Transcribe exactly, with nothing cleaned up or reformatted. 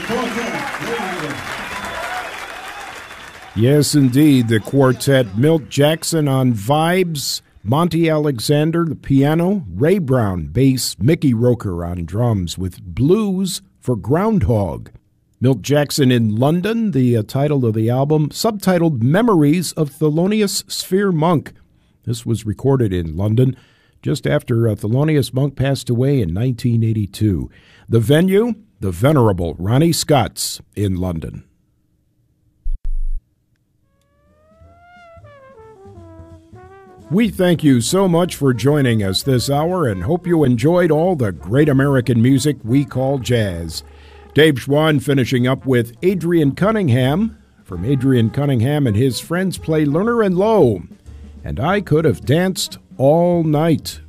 Yes, indeed, the quartet. Milt Jackson on vibes, Monty Alexander, the piano, Ray Brown, bass, Mickey Roker on drums with Blues for Groundhog. Milt Jackson in London, the uh, title of the album, subtitled Memories of Thelonious Sphere Monk. This was recorded in London just after uh, Thelonious Monk passed away in nineteen eighty-two. The venue, the venerable Ronnie Scott's in London. We thank you so much for joining us this hour and hope you enjoyed all the great American music we call jazz. Dave Schwann finishing up with Adrian Cunningham. From Adrian Cunningham and his friends play Lerner and Lowe. And I Could Have Danced All Night.